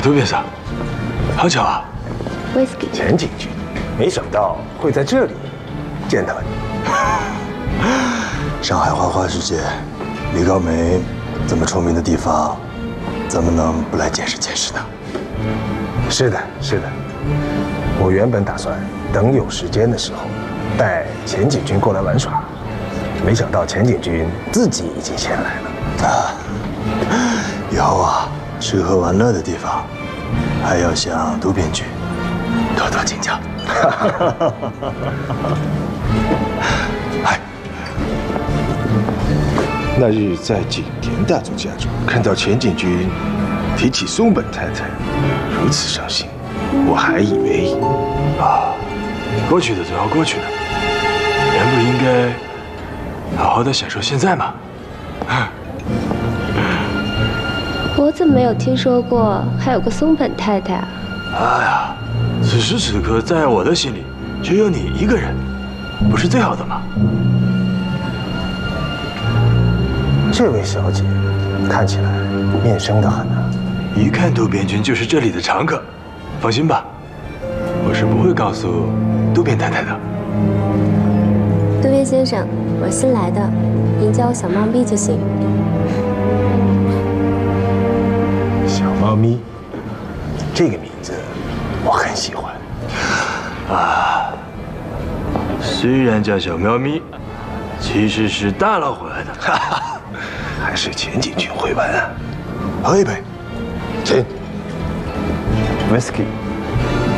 渡边桑，好巧啊！ Whisky 前景君，没想到会在这里见到你。 上海花花世界，李高梅这么出名的地方，怎么能不来见识见识呢？ 是的，是的。我原本打算等有时间的时候，带前景君过来玩耍，没想到前景君自己已经先来了。 啊，以后啊，吃喝玩乐的地方，还要向渡边君多多请教。 嗨，那日在景田大佐家中看到前景君提起松本太太，如此伤心，我还以为啊，过去的总要过去的，人不应该好好的享受现在吗？ 我怎么没有听说过还有个松本太太啊？ 哎呀，此时此刻，在我的心里，只有你一个人，不是最好的吗？ 这位小姐看起来面生的很啊。 一看渡边君就是这里的常客，放心吧，我是不会告诉渡边太太的。 渡边先生，我新来的，您叫我小猫咪就行。 小猫咪，这个名字我很喜欢。 啊，虽然叫小喵咪，其实是大老虎来的。哈哈， 还是前景君会玩啊。 喝一杯， 请 whisky。